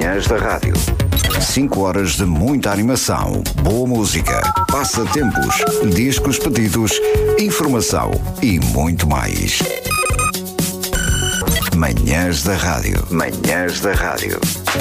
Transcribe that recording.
Manhãs da Rádio. 5 horas de muita animação, boa música, passatempos, discos pedidos, informação e muito mais. Manhãs da Rádio. Manhãs da Rádio.